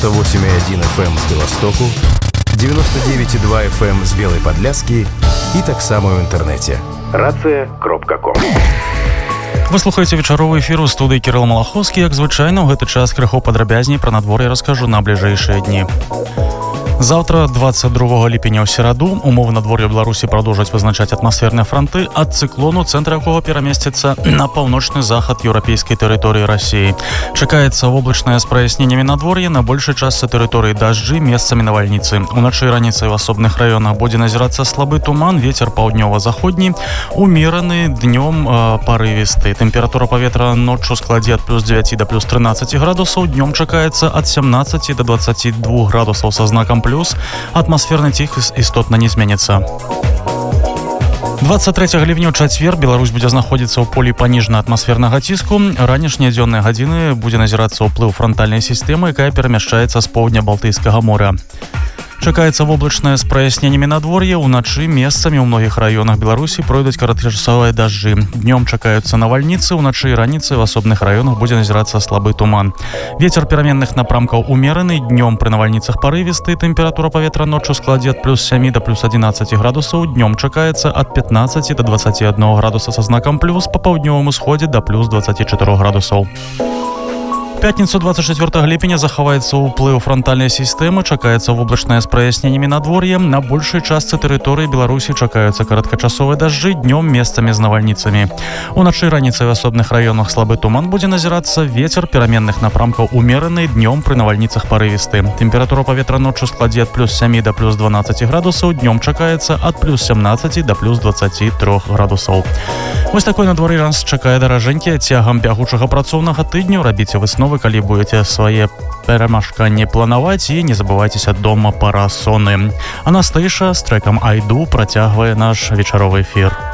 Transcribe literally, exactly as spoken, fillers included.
девяносто восемь и один эф эм з Беластоку, девяносто девять и два эф эм з Белой Подляски і таксама ў інтэрнэце. рацыя кропка ком. Вы слухаеце вечаровы эфір у студыі Кірыл Малаховскі. Як звычайна, ў гэты час крыху падрабязней пра надвор'е раскажу на бліжэйшыя дні. Завтра, двадцать другого ліпеня ў сераду, умовы надвор'я Беларусі продолжаць вызначаць атмасферныя фронты ад цыклону, цэнтр якога перамесціцца на паўночны захад еўрапейскай тэрыторыі Расіі. Чакаецца воблачнае з праясненнямі надвор'я, на большай частцы тэрыторыі дажджы, месцамі навальніцы. Уначы і раніцай у асобных раёнах будзе назірацца слабы туман, вецер паўднёва-заходні, умераны, днём э, парывісты. Тэмпература паветра ноччу складзе ад плюс девяти до плюс тринадцати градусаў, днём чакаецца ад семнадцати до двадцати двух градусаў са знакам плюс, атмасферны ціх істотна не зменіцца. двадцать трэцяга ліпеня ў чацвер Беларусь будзе знаходзіцца ў полі паніжнага атмасфернага ціску. Ранішнія дзённыя гадзіны будзе назірацца ўплыў франтальнай сістэмы, якая перамяшчаецца з поўдня Балтыйскага моря. Чакаецца воблачнае з праясненнямі надвор'я. Уначы месцамі ў многіх раёнах Беларусі пройдуць кароткачасовыя дажджы. Днём чакаюцца навальніцы, уначы і раніцай у асобных раёнах будзе назірацца слабы туман. Вецер пераменных напрамкаў умераны, днём пры навальніцах парывісты. Тэмпература паветра ноччу складзе ад плюс сямі до плюс адзінаццаці градусаў, днём чакаецца ад пятнадцати до двадцати одного градуса са знакам плюс, па паўднёвым усходзе до плюс двадцати чатырох градусаў. Пятніцу двадцать четвёртага ліпеня захаваецца ўплыў франтальнай сістэмы, чакаецца воблачнае з праясненнямі надвор'я. На большай частцы тэрыторыі Беларусі чакаюцца кароткачасовыя дажджы, днём месцамі з навальніцамі. Уначы раніцай у асобных раёнах слабы туман будзе назірацца, вецер пераменных напрамкаў умераны, днём пры навальніцах парывісты. Тэмпература паветра ноччу складзе ад плюс сямі до плюс дванаццаці градусаў, днём чакаецца ад плюс семнадцати до плюс двадцати трёх градусаў. Вось такой надвор'е нас чакае, даражэнькія. Цягам бягучага працоўнага тыдню рабіце высновы, калі будете свае перамашканні планаваць, і не забывайцеся дома пара соны. Анастейша з трэкам «Айду» працягвае наш вечаровы эфір.